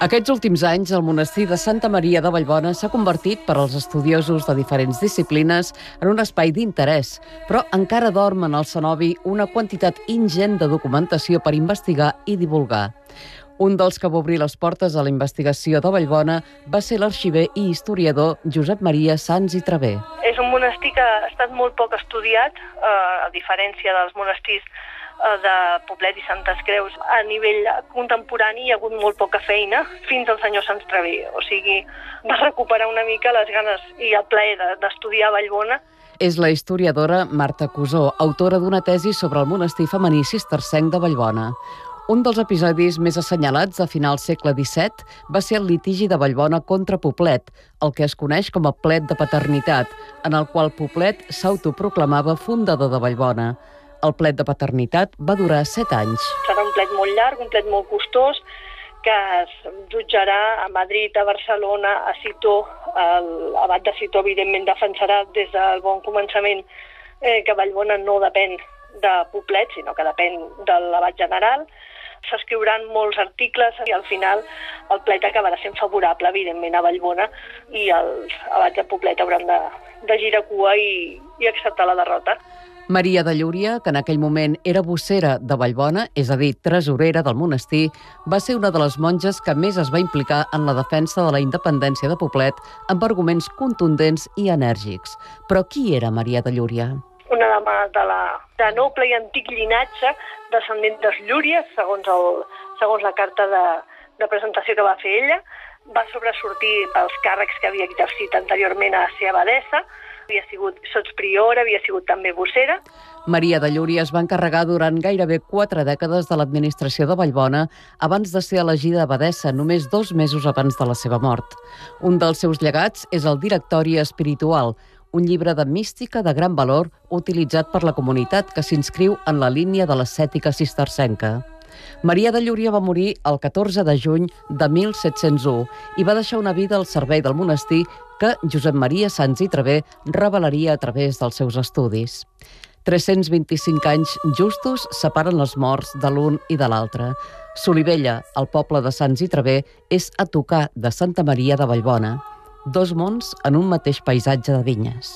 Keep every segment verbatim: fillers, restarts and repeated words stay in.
Aquests últims anys, el monestir de Santa Maria de Vallbona s'ha convertit per als estudiosos de diferents disciplines en un espai d'interès, però encara dorm en el cenobi una quantitat ingent de documentació per investigar i divulgar. Un dels que va obrir les portes a la investigació de Vallbona va ser l'arxiver i historiador Josep Maria Sans i Traver. És un monestir que ha estat molt poc estudiat, eh, a diferència dels monestirs de Poblet i Santes Creus. A nivell contemporani hi ha hagut molt poca feina fins al senyor Sans Traver. O sigui, va recuperar una mica les ganes i el plaer d'estudiar a Vallbona. És la historiadora Marta Cusó, autora d'una tesi sobre el monestir femení cistercenc de Vallbona. Un dels episodis més assenyalats a finals segle disset va ser el litigi de Vallbona contra Poblet, el que es coneix com a plet de paternitat, en el qual Poblet s'autoproclamava fundador de Vallbona. El plet de paternitat va durar set anys. Serà un plet molt llarg, un plet molt costós, que es jutjarà a Madrid, a Barcelona, a Citó. L'abat de Citó, evidentment, defensarà des del bon començament eh, que Vallbona no depèn de Poblet, sinó que depèn de l'abat general. S'escriuran molts articles i al final el plet acabarà sent favorable, evidentment, a Vallbona i els abats de Poblet hauran de, de girar cua i, i acceptar la derrota. Maria de Llúria, que en aquell moment era vossera de Vallbona, és a dir, tresorera del monestir, va ser una de les monges que més es va implicar en la defensa de la independència de Poblet amb arguments contundents i enèrgics. Però qui era Maria de Llúria? Una dama de, la, de noble i antic llinatge, descendent dels Llúries, segons, el, segons la carta de, de presentació que va fer ella. Va sobresortir pels càrrecs que havia exercit anteriorment a ser abadessa, havia sigut sotspriora, havia sigut també vossera. Maria de Llúria es va encarregar durant gairebé quatre dècades de l'administració de Vallbona abans de ser elegida abadessa, només dos mesos abans de la seva mort. Un dels seus llegats és el Directori Espiritual, un llibre de mística de gran valor utilitzat per la comunitat que s'inscriu en la línia de l'ascètica cistercenca. Maria de Llúria va morir el catorze de juny de mil set-cents u i va deixar una vida al servei del monestir que Josep Maria Sans i Traver revelaria a través dels seus estudis. tres-cents vint-i-cinc anys justos separen els morts de l'un i de l'altre. Solivella, el poble de Sans i Traver, és a tocar de Santa Maria de Vallbona. Dos mons en un mateix paisatge de vinyes.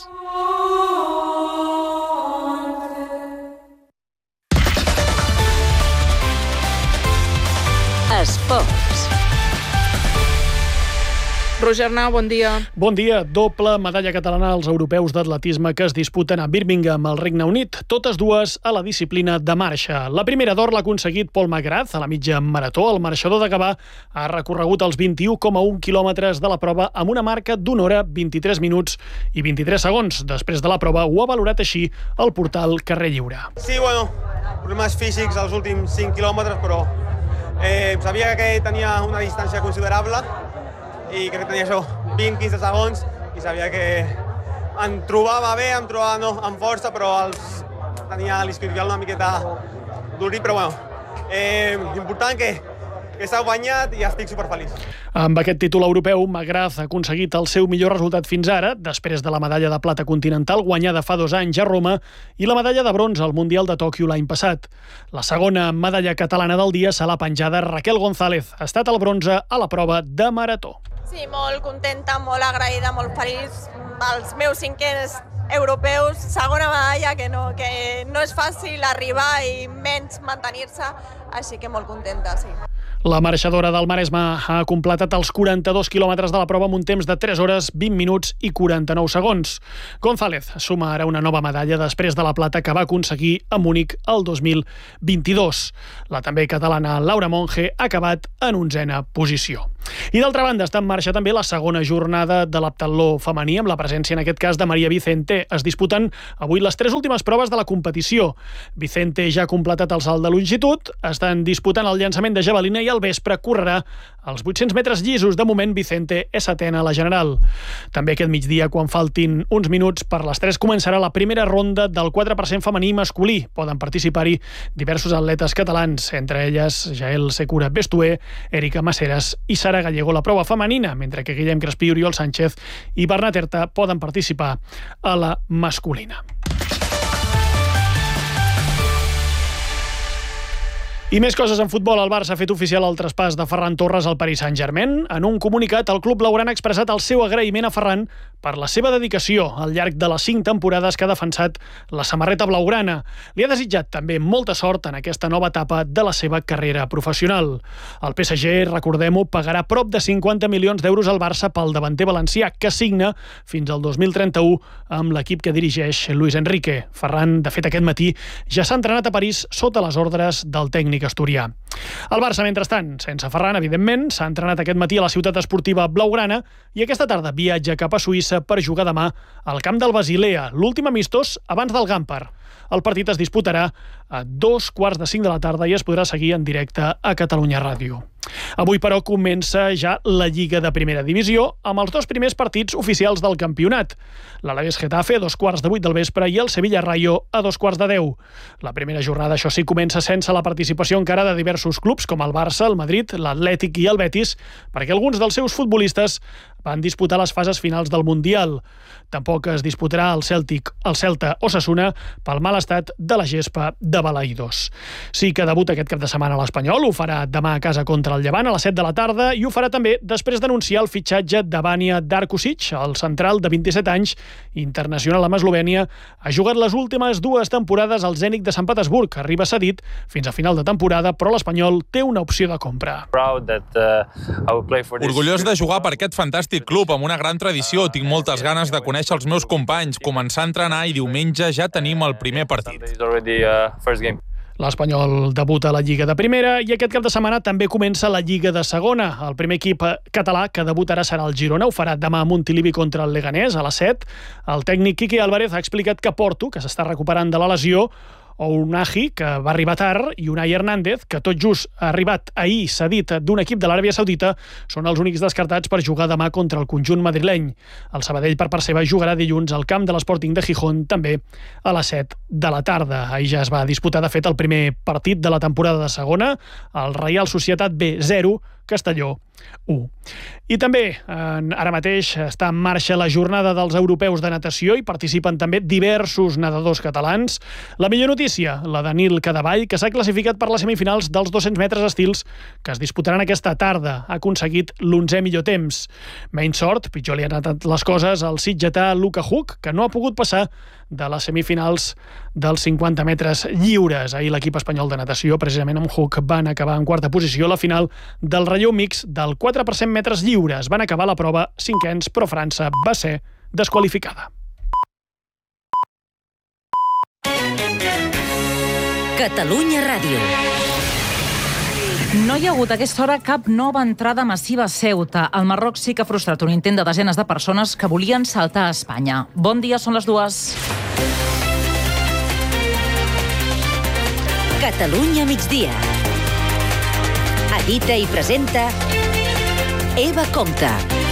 Esports. Roger Arnau, bon dia. Bon dia. Doble medalla catalana als europeus d'atletisme que es disputen a Birmingham, al Regne Unit, totes dues a la disciplina de marxa. La primera d'or l'ha aconseguit Paul McGrath a la mitja marató. El marxador de Gavà ha recorregut els vint-i-u coma un quilòmetres de la prova amb una marca d'una hora, vint-i-tres minuts i vint-i-tres segons. Després de la prova ho ha valorat així el portal Carrer Lliure. Sí, bueno, problemes físics als últims cinc quilòmetres, però eh, sabia que tenia una distància considerable i crec que tenia això, vint a quinze segons, i sabia que em trobava bé, em trobava no, amb força, però els, tenia l'isquiotibial una miqueta durit, però bueno, eh, important que, que s'ha guanyat i estic superfeliç. Amb aquest títol europeu, McGrath ha aconseguit el seu millor resultat fins ara, després de la medalla de plata continental guanyada fa dos anys a Roma i la medalla de bronze al Mundial de Tòquio l'any passat. La segona medalla catalana del dia se l'ha penjada Raquel González. Ha estat el bronze a la prova de marató. Sí, molt contenta, molt agraïda, molt feliç. Els meus cinquens europeus, segona medalla, que no, que no és fàcil arribar i menys mantenir-se, així que molt contenta, sí. La marxadora del Maresme ha completat els quaranta-dos quilòmetres de la prova amb un temps de tres hores, vint minuts i quaranta-nou segons. González suma ara una nova medalla després de la plata que va aconseguir a Múnich el dos mil vint-i-dos. La també catalana Laura Monge ha acabat en onzena posició. I d'altra banda està en marxa també la segona jornada de l'heptatló femení amb la presència en aquest cas de Maria Vicente. Es disputen avui les tres últimes proves de la competició. Vicente ja ha completat el salt de longitud, estan disputant el llançament de javelina i al vespre correrà els vuit-cents metres llisos. De moment, Vicente és setena a la general. També aquest migdia, quan faltin uns minuts per les tres, començarà la primera ronda del quatre per cent femení i masculí. Poden participar-hi diversos atletes catalans, entre elles Jael Secura Bestué, Erika Maceras i Sara Gallego la prova femenina, mentre que Guillem Crespí, Oriol Sánchez i Bernat Erta poden participar a la masculina. I més coses en futbol. El Barça ha fet oficial el traspàs de Ferran Torres al Paris Saint-Germain. En un comunicat, el club blaugrana ha expressat el seu agraïment a Ferran per la seva dedicació al llarg de les cinc temporades que ha defensat la samarreta blaugrana. Li ha desitjat també molta sort en aquesta nova etapa de la seva carrera professional. El P S G, recordem-ho, pagarà prop de cinquanta milions d'euros al Barça pel davanter valencià, que signa fins al dos mil trenta-u amb l'equip que dirigeix Luis Enrique. Ferran, de fet, aquest matí ja s'ha entrenat a París sota les ordres del tècnic asturià. El Barça, mentrestant, sense Ferran, evidentment, s'ha entrenat aquest matí a la ciutat esportiva blaugrana i aquesta tarda viatja cap a Suïssa per jugar demà al camp del Basilea, l'últim amistós abans del Gampar. El partit es disputarà a dos quarts de cinc de la tarda i es podrà seguir en directe a Catalunya Ràdio. Avui, però, comença ja la Lliga de Primera Divisió amb els dos primers partits oficials del campionat. L'Alavés Getafe a dos quarts de vuit del vespre i el Sevilla Rayo a dos quarts de deu. La primera jornada, això sí, comença sense la participació encara de diversos clubs com el Barça, el Madrid, l'Atlètic i el Betis, perquè alguns dels seus futbolistes van disputar les fases finals del Mundial. Tampoc es disputarà el Cèltic, el Celta Osasuna pel mal estat de la gespa de Balaïdos. Sí que debuta aquest cap de setmana a l'Espanyol, ho farà demà a casa contra el Llevant a les set de la tarda i ho farà també després d'anunciar el fitxatge de Vanja Darkusic, el central de vint-i-set anys, internacional amb Eslovènia. Ha jugat les últimes dues temporades al Zenit de Sant Petersburg, arriba cedit fins a final de temporada, però l'Espanyol té una opció de compra. Orgullós de jugar per aquest fantàstic club amb una gran tradició. Tinc moltes ganes de conèixer els meus companys, començar a entrenar i diumenge ja tenim el primer partit. L'Espanyol debuta a la Lliga de Primera i aquest cap de setmana també comença la Lliga de Segona. El primer equip català que debutarà serà el Girona. Ho farà demà a Montilivi contra el Leganés a les set. El tècnic Quique Álvarez ha explicat que Porto, que s'està recuperant de la lesió, o Unai, que va arribar tard, i Unai Hernández, que tot just ha arribat ahir cedit d'un equip de l'Aràbia Saudita, són els únics descartats per jugar demà contra el conjunt madrileny. El Sabadell, per part seva, jugarà dilluns al camp de l'Sporting de Gijón, també a les set de la tarda. Ahir ja es va disputar, de fet, el primer partit de la temporada de segona, el Reial Societat B zero, Castelló u. I també, ara mateix, està en marxa la jornada dels europeus de natació i participen també diversos nedadors catalans. La millor notícia, la de Nil Cadevall, que s'ha classificat per les semifinals dels dos-cents metres estils que es disputaran aquesta tarda. Ha aconseguit l'onzè millor temps. Menys sort, pitjor li han anat les coses al sitgetà Luka Huk, que no ha pogut passar de les semifinals dels cinquanta metres lliures. Ahir l'equip espanyol de natació, precisament amb Huk, van acabar en quarta posició a la final del relleu mix del quatre per cent metres lliures. Van acabar la prova cinquens, però França va ser desqualificada. Catalunya Ràdio. No hi ha hagut a aquesta hora cap nova entrada massiva a Ceuta. El Marroc sí que ha frustrat un intent de desenes de persones que volien saltar a Espanya. Bon dia, són les dues. Catalunya migdia. Edita i presenta Eva Compte.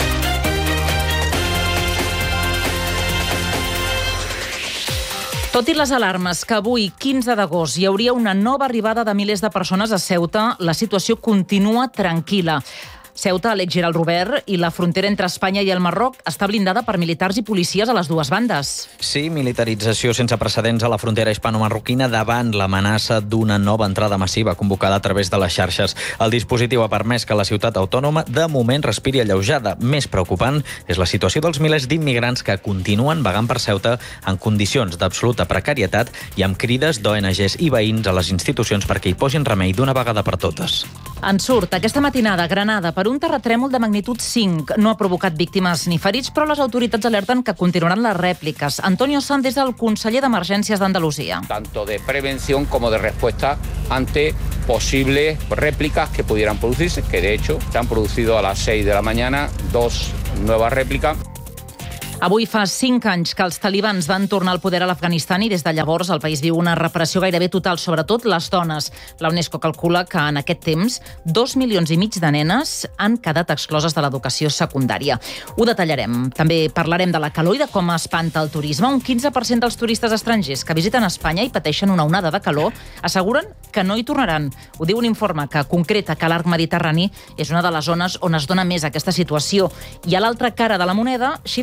Tot i les alarmes que avui, quinze d'agost, hi hauria una nova arribada de milers de persones a Ceuta, la situació continua tranquil·la. Ceuta, Alex Giral Robert, i la frontera entre Espanya i el Marroc està blindada per militars i policies a les dues bandes. Sí, militarització sense precedents a la frontera hispano-marroquina davant l'amenaça d'una nova entrada massiva convocada a través de les xarxes. El dispositiu ha permès que la ciutat autònoma de moment respiri alleujada. Més preocupant és la situació dels milers d'immigrants que continuen vagant per Ceuta en condicions d'absoluta precarietat i amb crides d'O N Ges i veïns a les institucions perquè hi posin remei d'una vegada per totes. En surt aquesta matinada a Granada per un terratrèmol de magnitud cinc. No ha provocat víctimes ni ferits, però les autoritats alerten que continuaran les rèpliques. Antonio Sanz és el conseller d'Emergències d'Andalusia. Tanto de prevención como de respuesta ante posibles réplicas que pudieran producirse, que de hecho se han producido a las seis de la mañana dos nuevas réplicas. Avui fa cinc anys que els talibans van tornar al poder a l'Afganistan i des de llavors el país viu una repressió gairebé total, sobretot les dones. La UNESCO calcula que en aquest temps dos milions i mig de nenes han quedat excloses de l'educació secundària. Ho detallarem. També parlarem de la calor i de com espanta el turisme. Un quinze per cent dels turistes estrangers que visiten Espanya i pateixen una onada de calor asseguren que no hi tornaran. Ho diu un informe que concreta que l'arc mediterrani és una de les zones on es dona més aquesta situació. I a l'altra cara de la moneda, xifres de rècord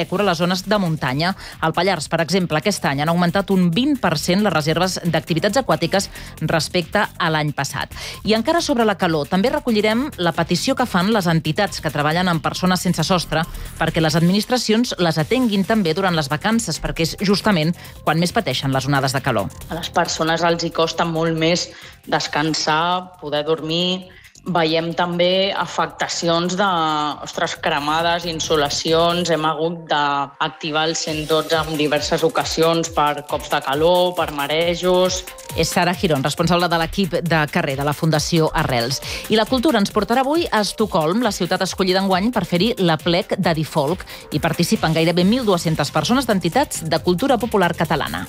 rècord a les zones de muntanya. Al Pallars, per exemple, aquest any han augmentat un vint per cent les reserves d'activitats aquàtiques respecte a l'any passat. I encara sobre la calor, també recollirem la petició que fan les entitats que treballen amb persones sense sostre perquè les administracions les atenguin també durant les vacances, perquè és justament quan més pateixen les onades de calor. A les persones els hi costa molt més descansar, poder dormir. Veiem també afectacions de, ostres, cremades, insolacions. Hem hagut d'activar el cent dotze en diverses ocasions per cops de calor, per marejos. És Sara Girón, responsable de l'equip de carrer de la Fundació Arrels. I la cultura ens portarà avui a Estocolm, la ciutat escollida enguany per fer-hi l'Aplec de Difolk. Hi participen gairebé mil dues-centes persones d'entitats de cultura popular catalana.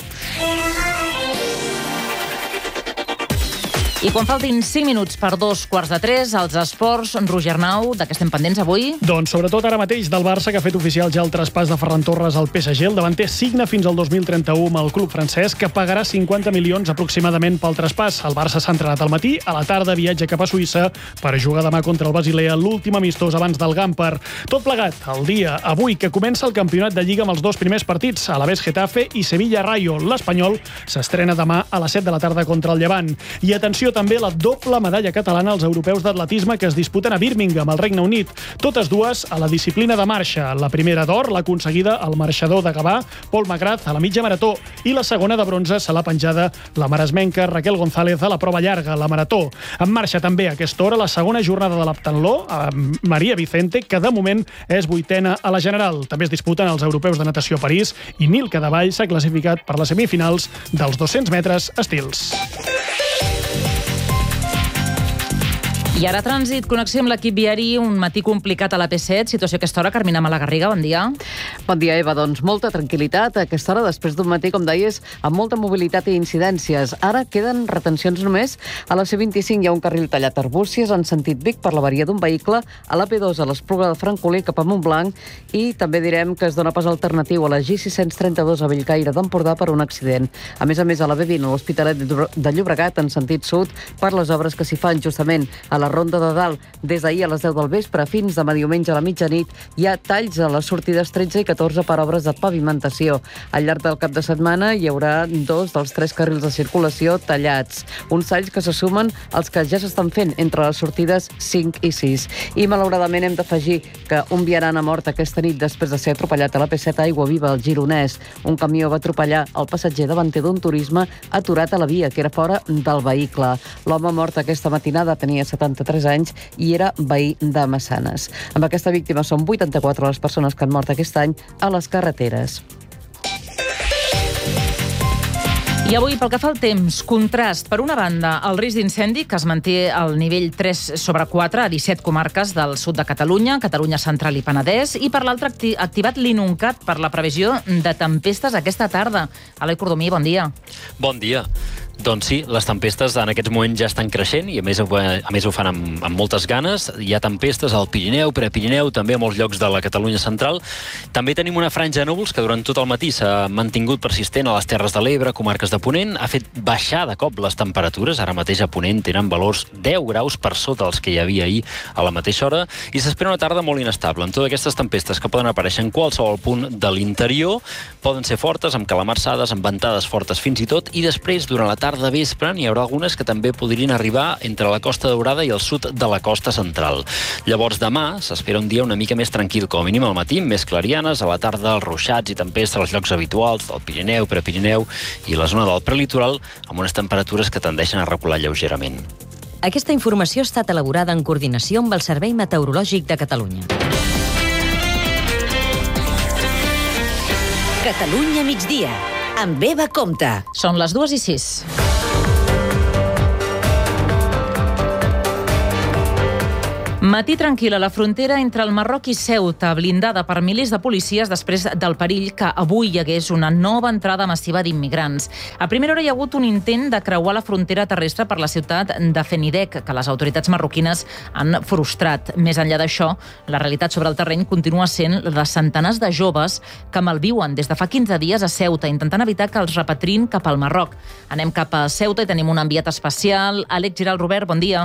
I quan faltin cinc minuts per dos quarts de tres, als esports, Roger Arnau, de què estem pendents avui? Doncs sobretot ara mateix del Barça, que ha fet oficial ja el traspàs de Ferran Torres al P S G. El davanter signa fins al dos mil trenta-u amb el club francès, que pagarà cinquanta milions aproximadament pel traspàs. El Barça s'ha entrenat al matí, a la tarda viatja cap a Suïssa per jugar demà contra el Basilea, l'últim amistós abans del Gamper. Tot plegat, el dia avui que comença el campionat de Lliga amb els dos primers partits, a la vez Getafe i Sevilla Rayo. L'Espanyol s'estrena demà a les set de la tarda contra el Llevant. I atenció també la doble medalla catalana als europeus d'atletisme que es disputen a Birmingham, al Regne Unit. Totes dues a la disciplina de marxa. La primera d'or l'ha aconseguida el marxador de Gavà, Pol Magraz, a la mitja marató, i la segona de bronze se l'ha penjada la maresmenca Raquel González a la prova llarga, la marató. En marxa també a aquesta hora la segona jornada de l'heptatló, amb Maria Vicente, que de moment és vuitena a la general. També es disputen els europeus de natació a París i Nil Cadevall s'ha classificat per les semifinals dels dos-cents metres estils. I ara trànsit, connexió amb l'equip viari, un matí complicat a la P set, situació a aquesta hora. Carmina Malagarriga, bon dia. Bon dia, Eva. Doncs molta tranquil·litat a aquesta hora, després d'un matí, com deies, amb molta mobilitat i incidències. Ara queden retencions només. A la C vint-i-cinc hi ha un carril tallat a Arbúcies en sentit Vic per l'avaria d'un vehicle, a la P dos a l'Espluga de Francolí cap a Montblanc, i també direm que es dona pas alternatiu a la G sis cents trenta-dos a Bellcaire d'Empordà per un accident. A més a més, a la B vint a l'Hospitalet de Llobregat en sentit sud per les obres que s'hi fan justament a la Ronda de Dalt. Des d'ahir a les deu del vespre fins demà diumenge a la mitjanit hi ha talls a les sortides tretze i catorze per obres de pavimentació. Al llarg del cap de setmana hi haurà dos dels tres carrils de circulació tallats. Uns talls que se sumen als que ja s'estan fent entre les sortides cinc i sis. I malauradament hem d'afegir que un vianant ha mort aquesta nit després de ser atropellat a la P set a Aiguaviva, al Gironès. Un camió va atropellar el passatger davanter d'un turisme aturat a la via, que era fora del vehicle. L'home mort aquesta matinada tenia setanta-tres anys i era veí de Massanes. Amb aquesta víctima són vuitanta-quatre les persones que han mort aquest any a les carreteres. I avui, pel que fa al temps, contrast. Per una banda, el risc d'incendi, que es manté al nivell tres sobre quatre a disset comarques del sud de Catalunya, Catalunya Central i Penedès, i per l'altra, acti activat l'INUNCAT per la previsió de tempestes aquesta tarda. Eloi Cordomí, bon dia. Bon dia. Doncs sí, les tempestes en aquests moments ja estan creixent i a més, a més ho fan amb, amb moltes ganes. Hi ha tempestes al Pirineu, Prepirineu, també a molts llocs de la Catalunya central. També tenim una franja de núvols que durant tot el matí s'ha mantingut persistent a les Terres de l'Ebre, comarques de Ponent. Ha fet baixar de cop les temperatures. Ara mateix a Ponent tenen valors deu graus per sota els que hi havia ahir a la mateixa hora i s'espera una tarda molt inestable amb totes aquestes tempestes que poden aparèixer en qualsevol punt de l'interior. Poden ser fortes, amb calamarsades, amb ventades fortes fins i tot, i després, durant la tarda de vespre, n'hi haurà algunes que també podrien arribar entre la Costa Daurada i el sud de la costa central. Llavors, demà s'espera un dia una mica més tranquil, com a mínim al matí, més clarianes, a la tarda els ruixats i tempestes als llocs habituals del Pirineu, Prepirineu i la zona del prelitoral, amb unes temperatures que tendeixen a recular lleugerament. Aquesta informació ha estat elaborada en coordinació amb el Servei Meteorològic de Catalunya. Catalunya migdia, amb Eva Compte. Són les dues i sis. Matí tranquil a la frontera entre el Marroc i Ceuta, blindada per milers de policies després del perill que avui hi hagués una nova entrada massiva d'immigrants. A primera hora hi ha hagut un intent de creuar la frontera terrestre per la ciutat de Fenidec, que les autoritats marroquines han frustrat. Més enllà d'això, la realitat sobre el terreny continua sent la de centenars de joves que malviuen des de fa quinze dies a Ceuta, intentant evitar que els repatrin cap al Marroc. Anem cap a Ceuta i tenim un enviat especial. Àlex Giral Robert, bon dia.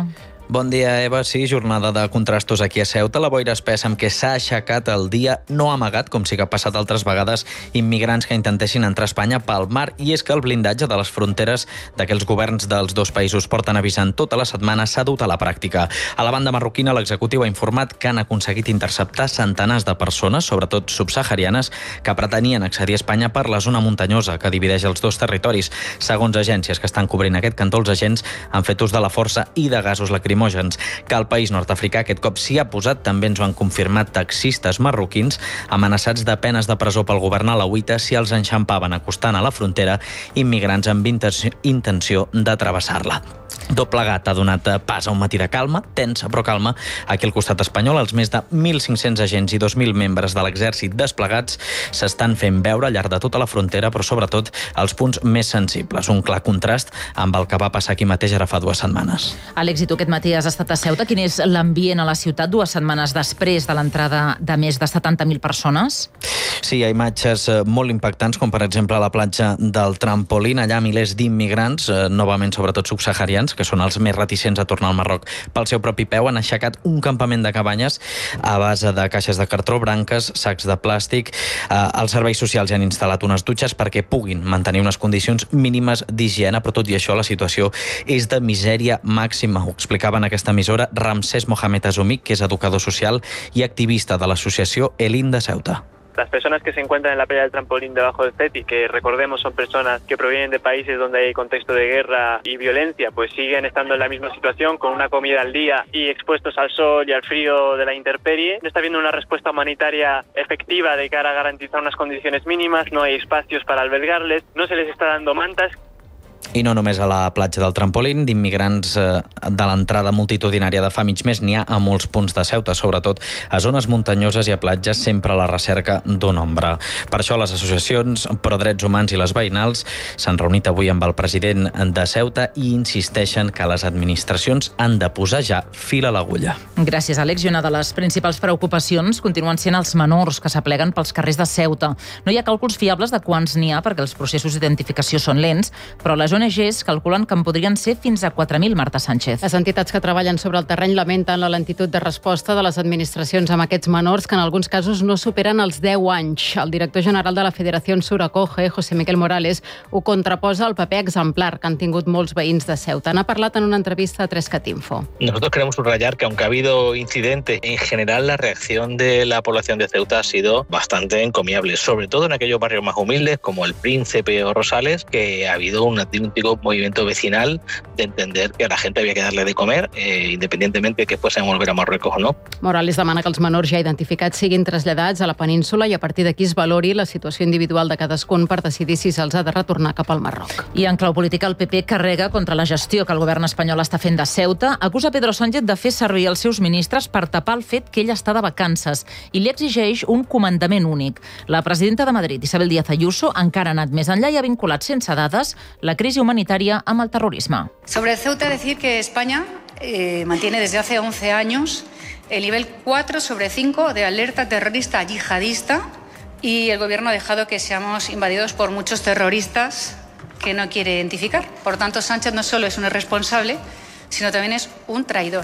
Bon dia, Eva. Sí, jornada de contrastos aquí a Ceuta. La boira espessa amb què s'ha aixecat el dia no ha amagat, com sí que ha passat altres vegades, immigrants que intentessin entrar a Espanya pel mar. I és que el blindatge de les fronteres d'aquells governs dels dos països porten avisant tota la setmana s'ha dut a la pràctica. A la banda marroquina, l'executiu ha informat que han aconseguit interceptar centenars de persones, sobretot subsaharianes, que pretenien accedir a Espanya per la zona muntanyosa que divideix els dos territoris. Segons agències que estan cobrint aquest cantó, els agents han fet ús de la força i de gasos lacrimògens. Que el país nord-africà aquest cop s'hi ha posat també ens ho han confirmat taxistes marroquins amenaçats de penes de presó pel govern alauita si els enxampaven acostant a la frontera immigrants amb intenció de travessar-la. Tot plegat ha donat pas a un matí de calma, tensa però calma. Aquí al costat espanyol, els més de mil cinc-cents agents i dos mil membres de l'exèrcit desplegats s'estan fent veure al llarg de tota la frontera, però sobretot als punts més sensibles. Un clar contrast amb el que va passar aquí mateix ara fa dues setmanes. Àlex, i tu aquest matí has estat a Ceuta. Quin és l'ambient a la ciutat dues setmanes després de l'entrada de més de setanta mil persones? Sí, hi ha imatges molt impactants, com per exemple a la platja del Trampolín. Allà milers d'immigrants, novament sobretot subsaharians, que són els més reticents a tornar al Marroc pel seu propi peu, han aixecat un campament de cabanyes a base de caixes de cartró, branques, sacs de plàstic. Eh, els serveis socials hi han instal·lat unes dutxes perquè puguin mantenir unes condicions mínimes d'higiene, però tot i això la situació és de misèria màxima. Ho explicava en aquesta emissora Ramsès Mohamed Azumik, que és educador social i activista de l'associació Elin de Ceuta. Las personas que se encuentran en la playa del Trampolín debajo del Ceti, que recordemos son personas que provienen de países donde hay contexto de guerra y violencia, pues siguen estando en la misma situación, con una comida al día y expuestos al sol y al frío de la intemperie. No está habiendo una respuesta humanitaria efectiva de cara a garantizar unas condiciones mínimas, no hay espacios para albergarles, no se les está dando mantas. I no només a la platja del Trampolín, d'immigrants eh, de l'entrada multitudinària de fa mig mes n'hi ha a molts punts de Ceuta, sobretot a zones muntanyoses i a platges, sempre a la recerca d'un ombra. Per això les associacions pro drets humans i les veïnals s'han reunit avui amb el president de Ceuta i insisteixen que les administracions han de posar ja fil a l'agulla. Gràcies, Àlex. I una de les principals preocupacions continuen sent els menors que s'apleguen pels carrers de Ceuta. No hi ha càlculs fiables de quants n'hi ha perquè els processos d'identificació són lents, però les O N Ges calculen que en podrien ser fins a quatre mil, Marta Sánchez. Les entitats que treballen sobre el terreny lamenten la lentitud de resposta de les administracions amb aquests menors, que en alguns casos no superen els deu anys. El director general de la Federació Suracoge, José Miquel Morales, ho contraposa al paper exemplar que han tingut molts veïns de Ceuta. N'ha parlat en una entrevista a tres cat info. Nosotros queremos subrayar que aunque ha habido incidentes, en general la reacción de la población de Ceuta ha sido bastante encomiable, sobre todo en aquellos barrios más humildes como el Príncipe o Rosales, que ha habido un un típico movimiento vecinal de entender que a la gente había que darle de comer, eh, independientemente de que fuesen a volver a Marruecos o no. Morales demana que els menors ja identificats siguin traslladats a la península i a partir d'aquí es valori la situació individual de cadascun per decidir si se'ls ha de retornar cap al Marroc. I en clau política, el P P carrega contra la gestió que el govern espanyol està fent de Ceuta, acusa Pedro Sánchez de fer servir els seus ministres per tapar el fet que ell està de vacances i li exigeix un comandament únic. La presidenta de Madrid, Isabel Díaz Ayuso, encara ha anat més enllà i ha vinculat sense dades la crisi humanitaria amb el terrorisme. Sobre Ceuta, decir que España eh, mantiene desde hace once años el nivel cuatro sobre cinco de alerta terrorista yihadista y el gobierno ha dejado que seamos invadidos por muchos terroristas que no quiere identificar. Por tanto, Sánchez no solo es un irresponsable, sino también es un traidor.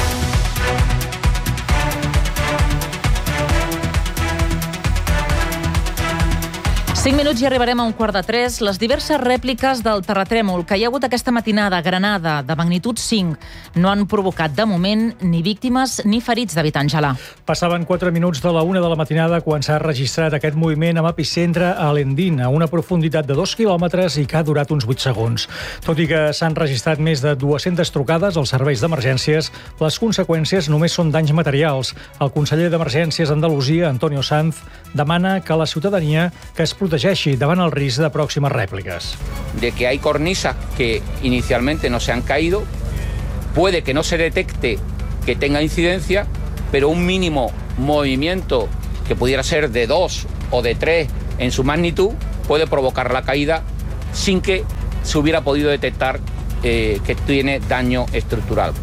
Cinc minuts i arribarem a un quart de tres. Les diverses rèpliques del terratrèmol que hi ha hagut aquesta matinada a Granada, de magnitud cinc, no han provocat de moment ni víctimes ni ferits, David Àngela. Passaven quatre minuts de la una de la matinada quan s'ha registrat aquest moviment amb epicentre a Alendín, a una profunditat de dos quilòmetres i que ha durat uns vuit segons. Tot i que s'han registrat més de dues-centes trucades als serveis d'emergències, les conseqüències només són danys materials. El conseller d'Emergències d'Andalusia, Antonio Sanz, demana que la ciutadania que es protegeixi davant el risc de pròximes rèpliques. De que hay cornisas que inicialmente no se han caído, puede que no se detecte que tenga incidencia, pero un mínimo movimiento que pudiera ser de dos o de tres en su magnitud puede provocar la caída sin que se hubiera podido detectar eh, que tiene daño estructural.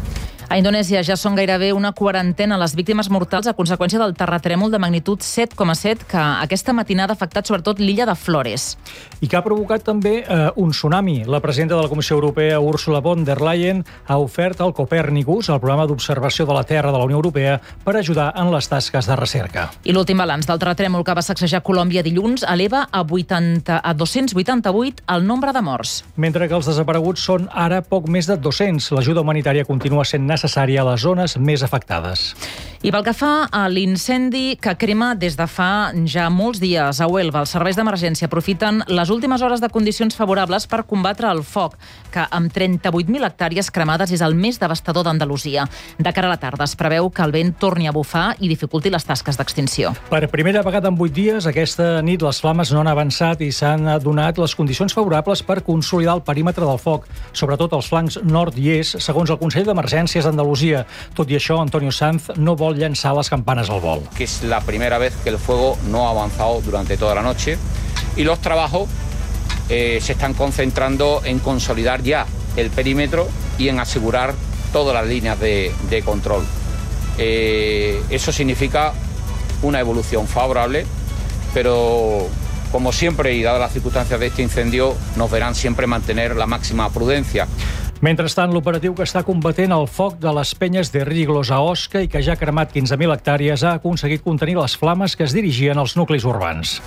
A Indonèsia ja són gairebé una quarantena les víctimes mortals a conseqüència del terratrèmol de magnitud set coma set que aquesta matinada ha afectat sobretot l'illa de Flores. I que ha provocat també eh, un tsunami. La presidenta de la Comissió Europea, Ursula von der Leyen, ha ofert al Copernicus, el programa d'observació de la Terra de la Unió Europea, per ajudar en les tasques de recerca. I l'últim balanç del terratrèmol que va sacsejar Colòmbia dilluns eleva a, vuitanta, a dos-cents vuitanta-vuit el nombre de morts. Mentre que els desapareguts són ara poc més de dos-cents, l'ajuda humanitària continua sent necessària a les zones més afectades. I pel que fa a l'incendi que crema des de fa ja molts dies a Huelva, els serveis d'emergència aprofiten les últimes hores de condicions favorables per combatre el foc, que amb trenta-vuit mil hectàrees cremades és el més devastador d'Andalusia. De cara a la tarda es preveu que el vent torni a bufar i dificulti les tasques d'extinció. Per primera vegada en vuit dies, aquesta nit les flames no han avançat i s'han donat les condicions favorables per consolidar el perímetre del foc, sobretot als flancs nord i est, segons el Consell d'Emergències d'Andalusia. Tot i això, Antonio Sanz no vol llançar les campanes al vol. Que es la primera vez que el fuego no ha avanzado durante toda la noche y los trabajos eh, se están concentrando en consolidar ya el perímetro y en asegurar todas las líneas de, de control. Eh, eso significa una evolución favorable, pero como siempre y dadas las circunstancias de este incendio, nos verán siempre mantener la máxima prudencia. Mentrestant, l'operatiu que està combatent el foc de les penyes de Riglos a Osca i que ja ha cremat quinze mil hectàrees ha aconseguit contenir les flames que es dirigien als nuclis urbans.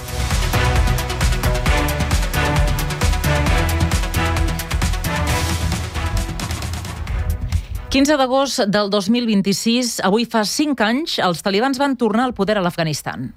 quinze d'agost del dos mil vint-i-sis, avui fa cinc anys, els talibans van tornar al poder a l'Afganistan.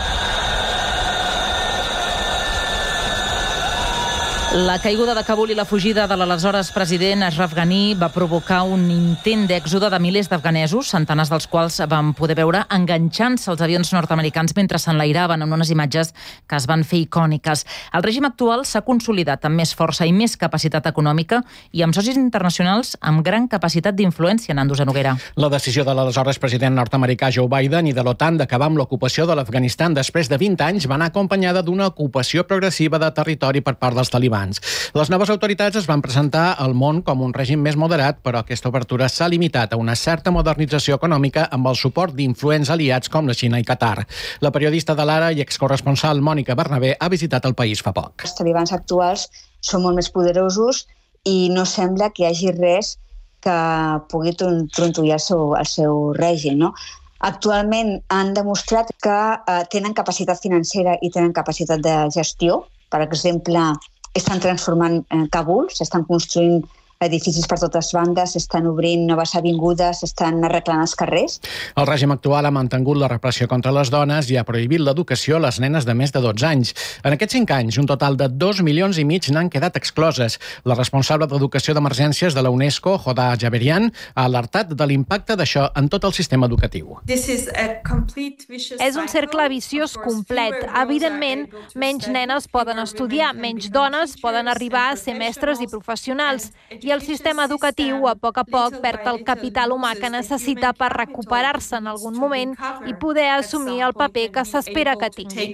La caiguda de Kabul i la fugida de l'aleshores president Ashraf Ghani va provocar un intent d'èxode de milers d'afganesos, centenars dels quals van poder veure enganxant-se als avions nord-americans mentre s'enlairaven en unes imatges que es van fer icòniques. El règim actual s'ha consolidat amb més força i més capacitat econòmica i amb socis internacionals amb gran capacitat d'influència, Nando Zanoguera. La decisió de l'aleshores president nord-americà Joe Biden i de l'OTAN d'acabar amb l'ocupació de l'Afganistan després de vint anys va anar acompanyada d'una ocupació progressiva de territori per part dels talibans. Les noves autoritats es van presentar al món com un règim més moderat, però aquesta obertura s'ha limitat a una certa modernització econòmica amb el suport d'influents aliats com la Xina i Qatar. La periodista de l'Ara i excorresponsal Mònica Bernabé ha visitat el país fa poc. Els talibans actuals són molt més poderosos i no sembla que hi hagi res que pugui trontollar el seu, el seu règim, no? Actualment han demostrat que eh, tenen capacitat financera i tenen capacitat de gestió. Per exemple, estan transformant Kabul, s'estan construint edificis per totes bandes, estan obrint noves avingudes, estan arreglant els carrers. El règim actual ha mantingut la repressió contra les dones i ha prohibit l'educació a les nenes de més de dotze anys. En aquests cinc anys, un total de dos milions i mig n'han quedat excloses. La responsable d'Educació d'Emergències de la UNESCO, Hoda Javerian, ha alertat de l'impacte d'això en tot el sistema educatiu. És un cercle viciós complet. Evidentment, menys nenes poden estudiar, menys dones poden arribar a ser mestres i professionals. I el sistema educatiu, a poc a poc, perd el capital humà que necessita per recuperar-se en algun moment i poder assumir el paper que s'espera que tingui.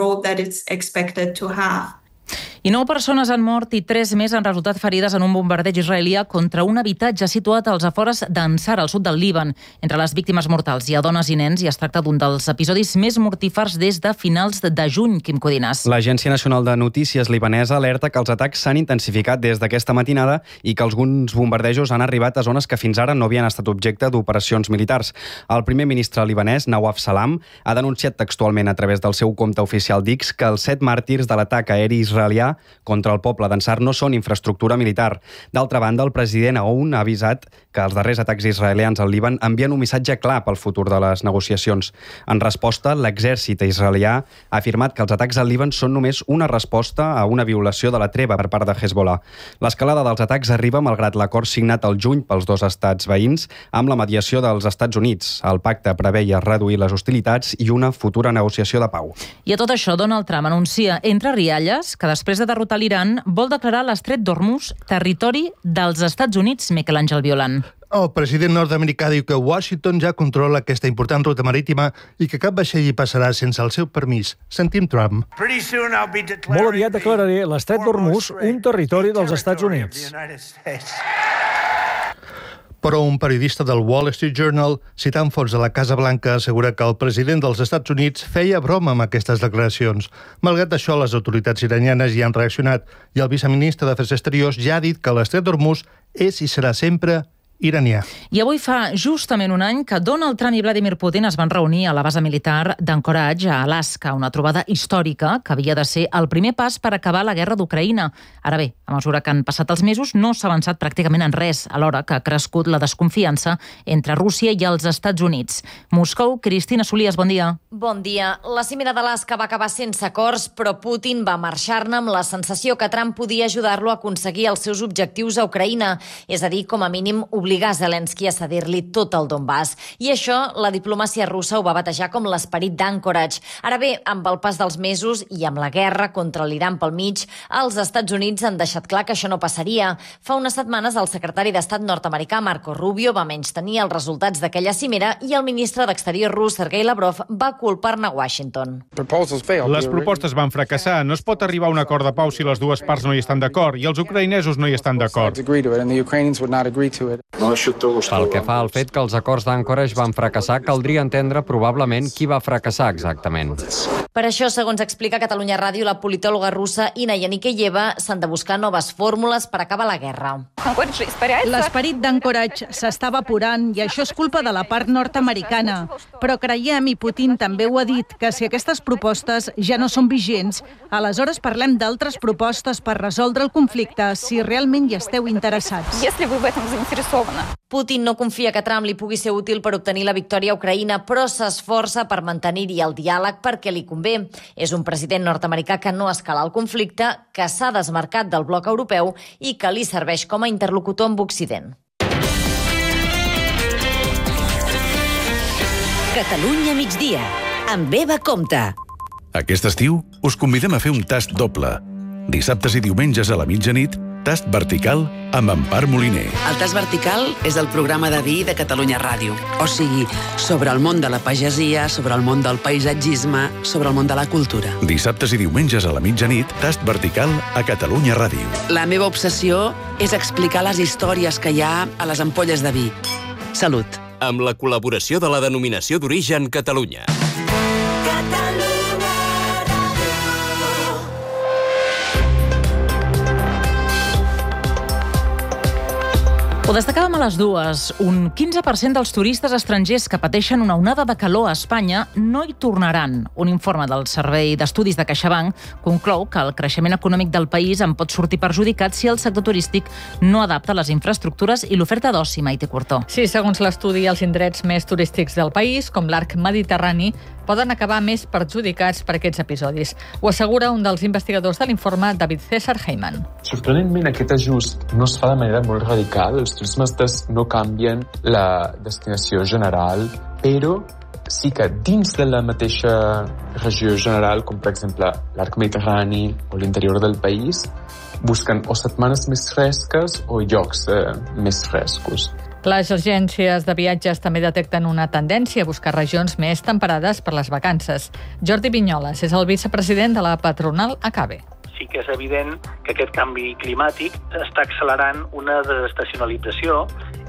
I nou persones han mort i tres més han resultat ferides en un bombardeig israelià contra un habitatge situat als afores d'Ansar, al sud del Líban. Entre les víctimes mortals hi ha dones i nens i es tracta d'un dels episodis més mortífers des de finals de juny, Quim Codinàs. L'Agència Nacional de Notícies libanesa alerta que els atacs s'han intensificat des d'aquesta matinada i que alguns bombardejos han arribat a zones que fins ara no havien estat objecte d'operacions militars. El primer ministre libanès, Nawaf Salam, ha denunciat textualment a través del seu compte oficial d'X que els set màrtirs de l'atac aeri israelià contra el poble d'Ansar no són infraestructura militar. D'altra banda, el president Aoun ha avisat que els darrers atacs israelians al Líban envien un missatge clar pel futur de les negociacions. En resposta, l'exèrcit israelià ha afirmat que els atacs al Líban són només una resposta a una violació de la treva per part de Hezbollah. L'escalada dels atacs arriba malgrat l'acord signat al juny pels dos estats veïns amb la mediació dels Estats Units. El pacte preveia reduir les hostilitats i una futura negociació de pau. I a tot això, Donald Trump anuncia entre rialles que després de derrotar l'Iran vol declarar l'estret d'Hormuz territori dels Estats Units, Miquel Àngel Violant. El president nord-americà diu que Washington ja controla aquesta important ruta marítima i que cap vaixell hi passarà sense el seu permís. Sentim Trump. Molt aviat declararé l'estret d'Hormuz un territori dels Estats Units. Però un periodista del Wall Street Journal, citant fonts de la Casa Blanca, assegura que el president dels Estats Units feia broma amb aquestes declaracions. Malgrat això, les autoritats iranianes hi han reaccionat i el viceministre d'Afers Exteriors ja ha dit que l'estret d'Hormuz és i serà sempre iranià. I avui fa justament un any que Donald Trump i Vladimir Putin es van reunir a la base militar d'Anchorage, a Alaska, una trobada històrica que havia de ser el primer pas per acabar la guerra d'Ucraïna. Ara bé, a mesura que han passat els mesos, no s'ha avançat pràcticament en res, alhora que ha crescut la desconfiança entre Rússia i els Estats Units. Moscou, Cristina Solies, bon dia. Bon dia. La cimera d'Alaska va acabar sense acords, però Putin va marxar-ne amb la sensació que Trump podia ajudar-lo a aconseguir els seus objectius a Ucraïna, és a dir, com a mínim obligar Zelensky a cedir-li tot el Donbass. I això, la diplomàcia russa ho va batejar com l'esperit d'Anchorage. Ara bé, amb el pas dels mesos i amb la guerra contra l'Iran pel mig, els Estats Units han deixat clar que això no passaria. Fa unes setmanes, el secretari d'Estat nord-americà Marco Rubio va menystenir els resultats d'aquella cimera i el ministre d'Exterior rus, Sergei Lavrov, va culpar-ne Washington. Les propostes van fracassar. No es pot arribar a un acord de pau si les dues parts no hi estan d'acord i els ucraïnesos no hi estan d'acord. Pel que fa al fet que els acords d'Anchorage van fracassar, caldria entendre probablement qui va fracassar exactament. Per això, segons explica Catalunya Ràdio, la politòloga russa Ina Yanikeyeva, s'han de buscar noves fórmules per acabar la guerra. L'esperit d'Anchorage s'està evaporant i això és culpa de la part nord-americana. Però creiem, i Putin també ho ha dit, que si aquestes propostes ja no són vigents, aleshores parlem d'altres propostes per resoldre el conflicte si realment hi esteu interessats. Putin no confia que Trump li pugui ser útil per obtenir la victòria a Ucraïna, però s'esforça per mantenir-hi el diàleg perquè li convé. És un president nord-americà que no escala el conflicte, que s'ha desmarcat del bloc europeu i que li serveix com a interlocutor amb Occident. Catalunya migdia, amb Eva Compte. Aquest estiu us convidem a fer un tast doble. Dissabtes i diumenges a la mitjanit, Tast Vertical amb Empar Moliner. El Tast Vertical és el programa de vi de Catalunya Ràdio. O sigui, sobre el món de la pagesia, sobre el món del paisatgisme, sobre el món de la cultura. Dissabtes i diumenges a la mitjanit, Tast Vertical a Catalunya Ràdio. La meva obsessió és explicar les històries que hi ha a les ampolles de vi. Salut. Amb la col·laboració de la Denominació d'Origen Catalunya. Ho destacàvem a les dues. Un quinze per cent dels turistes estrangers que pateixen una onada de calor a Espanya no hi tornaran. Un informe del Servei d'Estudis de CaixaBank conclou que el creixement econòmic del país en pot sortir perjudicat si el sector turístic no adapta les infraestructures i l'oferta d'oci. Maite Cortó. Sí, segons l'estudi, els indrets més turístics del país, com l'arc mediterrani, poden acabar més perjudicats per aquests episodis. Ho assegura un dels investigadors de l'informe, David César Heyman. Sorprenentment, aquest ajust no es fa de manera molt radical. Els turismes no canvien la destinació general, però sí que dins de la mateixa regió general, com per exemple l'arc mediterrani o l'interior del país, busquen o setmanes més fresques o llocs eh, més frescos. Les agències de viatges també detecten una tendència a buscar regions més temperades per les vacances. Jordi Vinyoles és el vicepresident de la patronal Acabe. Sí que és evident que aquest canvi climàtic està accelerant una desestacionalització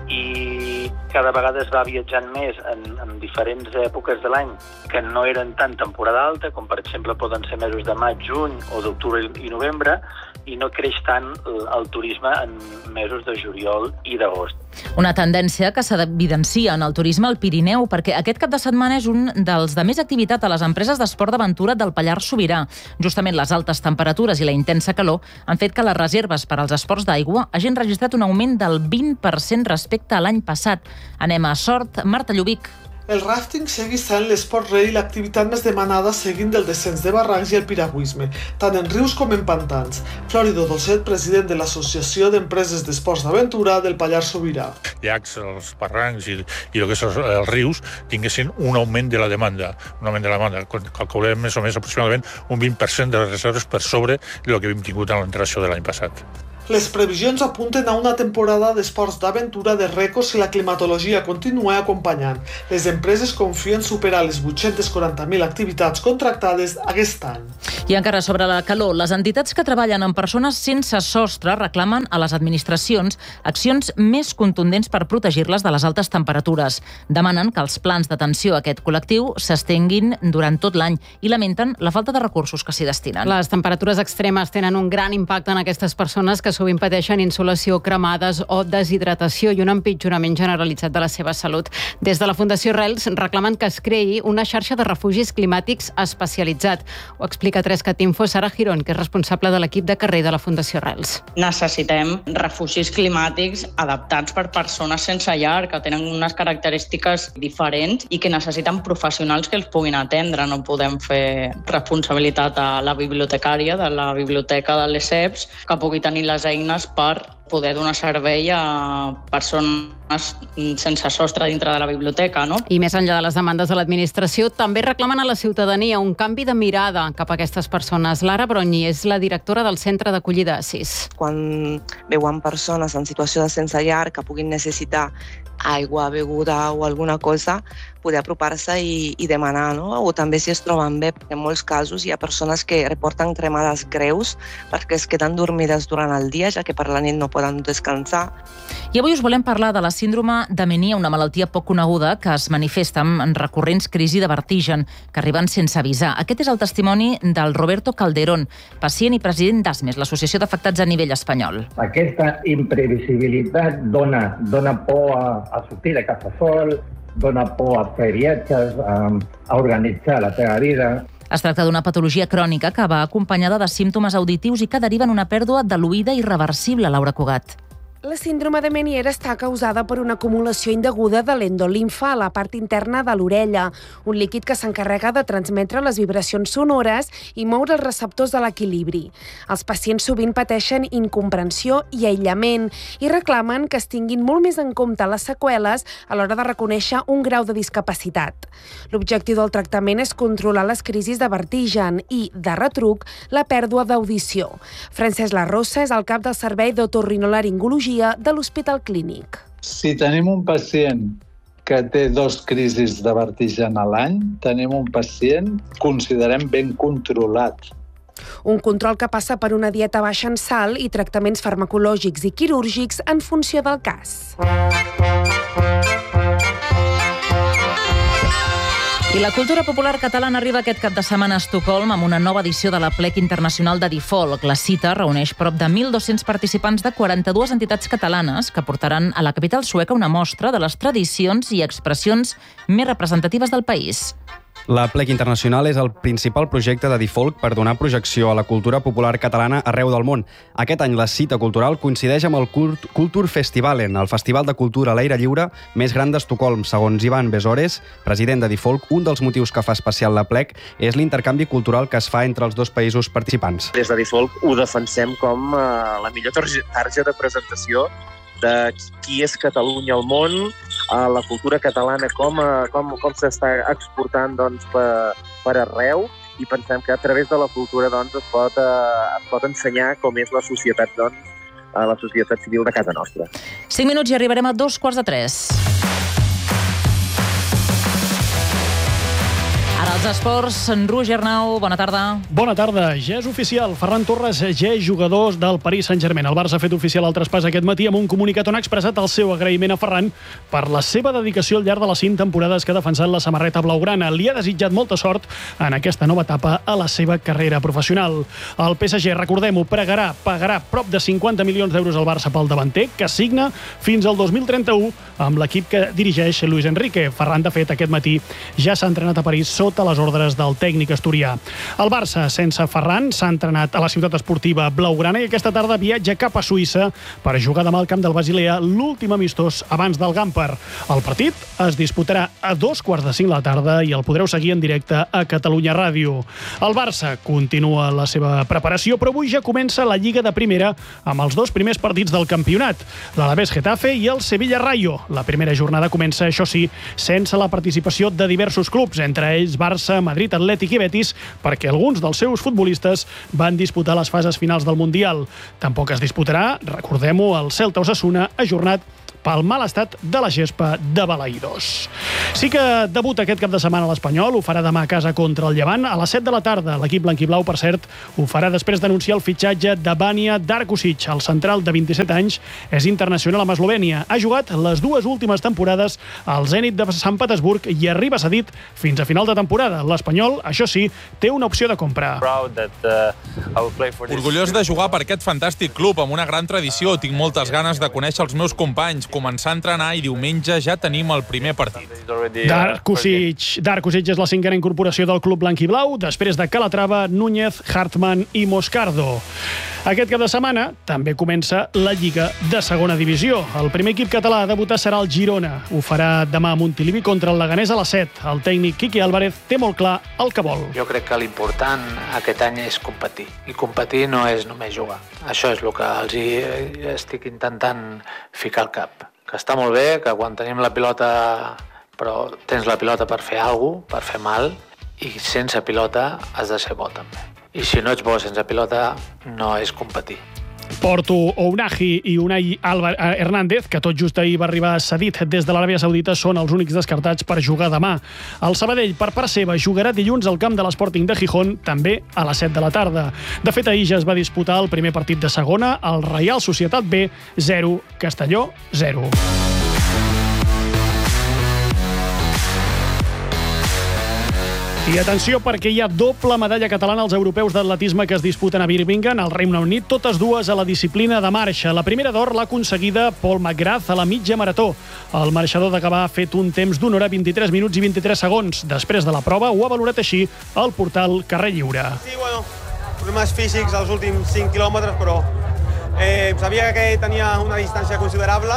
i cada vegada es va viatjant més en, en diferents èpoques de l'any que no eren tan temporada alta, com per exemple poden ser mesos de maig, juny o d'octubre i novembre, i no creix tant el turisme en mesos de juliol i d'agost. Una tendència que s'evidencia en el turisme al Pirineu, perquè aquest cap de setmana és un dels de més activitat a les empreses d'esport d'aventura del Pallars Sobirà. Justament les altes temperatures i la intensa calor han fet que les reserves per als esports d'aigua hagin registrat un augment del vint per cent respecte a l'any passat. Anem a Sort, Marta Llubic. El ràfting segueix sent l'esport rei i l'activitat més demanada seguint del descens de barrancs i el piragüisme, tant en rius com en pantans. Florido Dolcet, president de l'Associació d'Empreses d'Esports d'Aventura del Pallars Sobirà. Llacs, els barrancs i, i el que són els rius tinguessin un augment de la demanda. Un augment de la demanda. Calculem més o més aproximadament un vint per cent de les reserves per sobre del que havíem tingut en l'entració de l'any passat. Les previsions apunten a una temporada d'esports d'aventura de rècords si la climatologia continua acompanyant. Les empreses confien superar les vuit-centes quaranta mil activitats contractades aquest any. I encara sobre la calor, les entitats que treballen amb persones sense sostre reclamen a les administracions accions més contundents per protegir-les de les altes temperatures. Demanen que els plans d'atenció a aquest col·lectiu s'estenguin durant tot l'any i lamenten la falta de recursos que s'hi destinen. Les temperatures extremes tenen un gran impacte en aquestes persones que sovint pateixen insolació, cremades o deshidratació i un empitjorament generalitzat de la seva salut. Des de la Fundació Rels reclamen que es creï una xarxa de refugis climàtics especialitzat. Ho explica Tres Catinfo Sara Girón, que és responsable de l'equip de carrer de la Fundació Rels. Necessitem refugis climàtics adaptats per persones sense llar, que tenen unes característiques diferents i que necessiten professionals que els puguin atendre. No podem fer responsabilitat a la bibliotecària de la biblioteca de l'E S E P S, que pugui tenir les eines per poder donar servei a persones sense sostre dintre de la biblioteca, no? I més enllà de les demandes de l'administració, també reclamen a la ciutadania un canvi de mirada cap a aquestes persones. Lara Bronyi és la directora del Centre d'Acollida Assís. Quan veuen persones en situació de sense llar que puguin necessitar aigua, beguda o alguna cosa, poder apropar-se i, i demanar, no? O també si es troben bé, perquè en molts casos hi ha persones que reporten cremades greus perquè es queden dormides durant el dia, ja que per la nit no poden descansar. I avui us volem parlar de la síndrome de Meniere, una malaltia poc coneguda que es manifesta en recurrents crisis de vertigen que arriben sense avisar. Aquest és el testimoni del Roberto Calderón, pacient i president d'Asmes, l'associació d'afectats a nivell espanyol. Aquesta imprevisibilitat dona, dona por a, a sortir de casa sol, dona por a fer viatges, a, a organitzar la teva vida. Es tracta d'una patologia crònica que va acompanyada de símptomes auditius i que deriva en una pèrdua de l'oïda irreversible, Laura Cugat. La síndrome de Meniere està causada per una acumulació indeguda de l'endolimfa a la part interna de l'orella, un líquid que s'encarrega de transmetre les vibracions sonores i moure els receptors de l'equilibri. Els pacients sovint pateixen incomprensió i aïllament i reclamen que es tinguin molt més en compte les seqüeles a l'hora de reconèixer un grau de discapacitat. L'objectiu del tractament és controlar les crisis de vertigen i, de retruc, la pèrdua d'audició. Francesc Larrosa és el cap del Servei d'Otorrinolaringologia de l'Hospital Clínic. Si tenim un pacient que té dos crisis de vertigen a l'any, tenim un pacient, considerem, ben controlat. Un control que passa per una dieta baixa en sal i tractaments farmacològics i quirúrgics en funció del cas. I la cultura popular catalana arriba aquest cap de setmana a Estocolm amb una nova edició de la Plec Internacional de Difolc. La cita reuneix prop de mil dos-cents participants de quaranta-dues entitats catalanes que portaran a la capital sueca una mostra de les tradicions i expressions més representatives del país. La Plec Internacional és el principal projecte de Difolc per donar projecció a la cultura popular catalana arreu del món. Aquest any la cita cultural coincideix amb el Kultur Festivalen, el festival de cultura a l'aire lliure més gran d'Estocolm. Segons Ivan Besores, president de Difolc, un dels motius que fa especial la Plec és l'intercanvi cultural que es fa entre els dos països participants. Des de Difolc ho defensem com uh, la millor targeta de presentació de qui és Catalunya al món, a la cultura catalana, com, com, com s'està exportant doncs, per, per arreu, i pensem que a través de la cultura doncs, es, pot, eh, es pot ensenyar com és la societat, doncs, a la societat civil de casa nostra. Cinc minuts i arribarem a dos quarts de tres. Ara els esports, en Roger Arnau, bona tarda. Bona tarda, ja és oficial. Ferran Torres ja és jugador del Paris Saint-Germain. El Barça ha fet oficial el traspàs aquest matí amb un comunicat on ha expressat el seu agraïment a Ferran per la seva dedicació al llarg de les cinc temporades que ha defensat la samarreta blaugrana. Li ha desitjat molta sort en aquesta nova etapa a la seva carrera professional. El P S G, recordem-ho, pagarà, pagarà prop de cinquanta milions d'euros al Barça pel davanter, que signa fins al dos mil trenta-u amb l'equip que dirigeix Luis Enrique. Ferran, de fet, aquest matí ja s'ha entrenat a París sota a les ordres del tècnic asturià. El Barça, sense Ferran, s'ha entrenat a la ciutat esportiva blaugrana i aquesta tarda viatja cap a Suïssa per jugar demà al camp del Basilea l'últim amistós abans del Gamper. El partit es disputarà a dos quarts de cinc de la tarda i el podreu seguir en directe a Catalunya Ràdio. El Barça continua la seva preparació, però avui ja comença la Lliga de Primera amb els dos primers partits del campionat, l'Alavés Getafe i el Sevilla Rayo. La primera jornada comença, això sí, sense la participació de diversos clubs, entre ells Barça, Barça, Madrid, Atlètic i Betis, perquè alguns dels seus futbolistes van disputar les fases finals del Mundial. Tampoc es disputarà, recordem-ho, el Celta Osasuna ajornat pel mal estat de la gespa de Balaïdos. Sí que debuta aquest cap de setmana a l'Espanyol, ho farà demà a casa contra el Llevant a les set de la tarda. L'equip blanquiblau, per cert, ho farà després d'anunciar el fitxatge de Vanja Darkusic. El central de vint-i-set anys és internacional amb Eslovènia. Ha jugat les dues últimes temporades al Zenit de Sant Petersburg i arriba cedit fins a final de temporada. L'Espanyol, això sí, té una opció de compra. Orgullós de jugar per aquest fantàstic club amb una gran tradició. Tinc moltes ganes de conèixer els meus companys, començar a entrenar i diumenge ja tenim el primer partit. Darkusic. Darkusic és la cinquena incorporació del club blanquiblau, després de Calatrava, Núñez, Hartmann i Moscardo. Aquest cap de setmana també comença la Lliga de segona divisió. El primer equip català a debutar serà el Girona. Ho farà demà a Montilivi contra el Leganés a les set. El tècnic Quique Álvarez té molt clar el que vol. Jo crec que l'important aquest any és competir. I competir no és només jugar. Això és el que els estic intentant ficar al cap. Que està molt bé, que quan tenim la pilota, però tens la pilota per fer alguna cosa, per fer mal, i sense pilota has de ser bo també. I si no ets bo sense pilota, no és competir. Porto Ounahi i Unai Hernández, que tot just ahir va arribar cedit des de l'Aràbia Saudita, són els únics descartats per jugar demà. El Sabadell, per part seva, jugarà dilluns al camp de l'Sporting de Gijón, també a les set de la tarda. De fet, ahir ja es va disputar el primer partit de segona, el Reial Societat B, zero, Castelló, zero. I atenció, perquè hi ha doble medalla catalana als europeus d'atletisme que es disputen a Birmingham, al Regne Unit, totes dues a la disciplina de marxa. La primera d'or l'ha aconseguida Paul McGrath a la mitja marató. El marxador de Gavà ha fet un temps d'una hora vint-i-tres minuts i vint-i-tres segons. Després de la prova ho ha valorat així el portal Carrer Lliure. Sí, bueno, problemes físics als últims cinc quilòmetres, però eh, sabia que tenia una distància considerable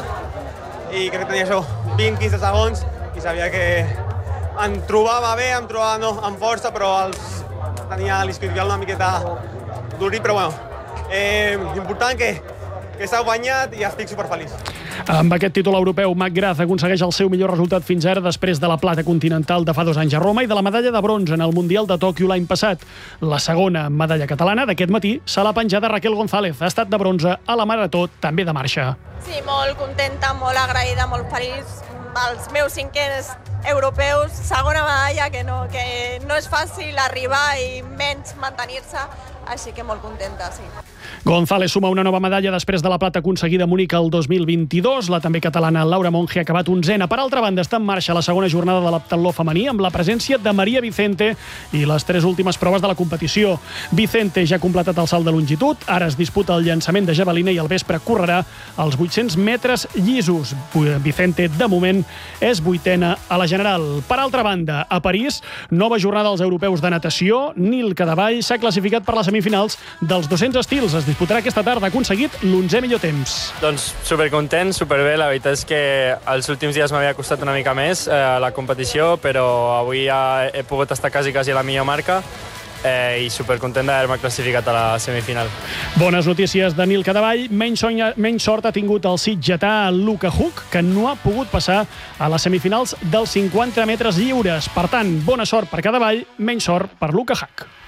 i crec que tenia això, vint a quinze segons, i sabia que em trobava bé, em trobava no, amb força, però els, tenia l'isquiotibial una miqueta durit, però bueno, eh, important que, que s'ha guanyat i estic superfeliç. Amb aquest títol europeu, McGrath aconsegueix el seu millor resultat fins ara després de la plata continental de fa dos anys a Roma i de la medalla de bronze en el Mundial de Tòquio l'any passat. La segona medalla catalana d'aquest matí se l'ha penjada Raquel González. Ha estat de bronze a la marató, també de marxa. Sí, molt contenta, molt agraïda, molt feliç. Els meus cinquens europeus, segona medalla, que no, que no és fàcil arribar i menys mantenir-se, així que molt contenta, sí. González suma una nova medalla després de la plata aconseguida a Munic el dos mil vint-i-dos. La també catalana Laura Monge ha acabat onzena. Per altra banda, està en marxa la segona jornada de l'heptatló femení amb la presència de Maria Vicente i les tres últimes proves de la competició. Vicente ja ha completat el salt de longitud, ara es disputa el llançament de javelina i al vespre correrà els vuit-cents metres llisos. Vicente, de moment, és vuitena a la general. Per altra banda, a París, nova jornada als europeus de natació. Nil Cadavall s'ha classificat per les semifinals dels dos-cents estils. Es disputarà aquesta tarda. Ha aconseguit l'onzè millor temps. Doncs supercontent, superbé. La veritat és que els últims dies m'havia costat una mica més eh, la competició, però avui ja he pogut estar quasi, quasi a la millor marca. Eh, i supercontent d'haver-me classificat a la semifinal. Bones notícies de Nil Cadavall. Menys, sonya, menys sort ha tingut el sitgetà Luca Huck, que no ha pogut passar a les semifinals dels cinquanta metres lliures. Per tant, bona sort per Cadavall, menys sort per Luca Huck.